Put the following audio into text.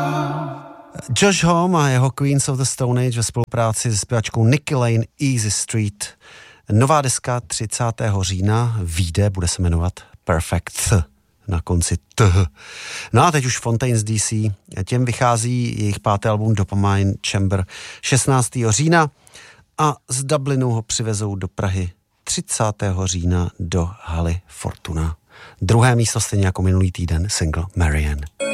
Josh Homme a jeho Queens of the Stone Age ve spolupráci se zpěvačkou Nicky Lane, Easy Street. Nová deska 30. října vyjde, bude se jmenovat Perfect na konci T. No a teď už Fontaines DC, těm vychází jejich 5. album Dopamine Chamber 16. října a z Dublinu ho přivezou do Prahy 30. října do haly Fortuna. Druhé místo stejně jako minulý týden single Marianne.